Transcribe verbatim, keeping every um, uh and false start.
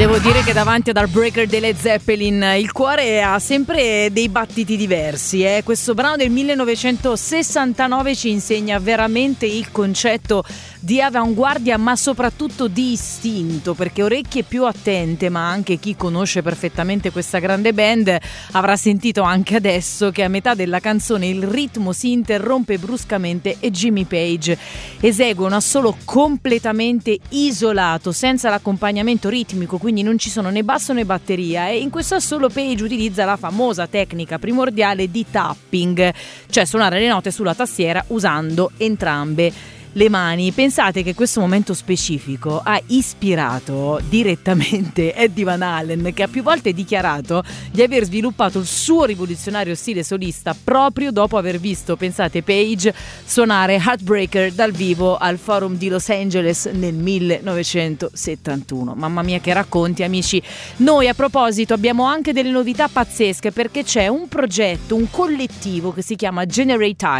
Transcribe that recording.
Devo dire che davanti ad Heartbreaker dei Led Zeppelin il cuore ha sempre dei battiti diversi. Eh? Questo brano del millenovecentosessantanove ci insegna veramente il concetto di avanguardia, ma soprattutto di istinto, perché orecchie più attente, ma anche chi conosce perfettamente questa grande band avrà sentito anche adesso che a metà della canzone il ritmo si interrompe bruscamente e Jimmy Page esegue un assolo completamente isolato, senza l'accompagnamento ritmico, quindi non ci sono né basso né batteria, e in questo assolo Page utilizza la famosa tecnica primordiale di tapping, cioè suonare le note sulla tastiera usando entrambe le mani. Pensate che questo momento specifico ha ispirato direttamente Eddie Van Halen, che ha più volte dichiarato di aver sviluppato il suo rivoluzionario stile solista proprio dopo aver visto, pensate, Page suonare Heartbreaker dal vivo al Forum di Los Angeles nel millenovecentosettantuno. Mamma mia che racconti, amici. Noi a proposito abbiamo anche delle novità pazzesche, perché c'è un progetto, un collettivo che si chiama Generate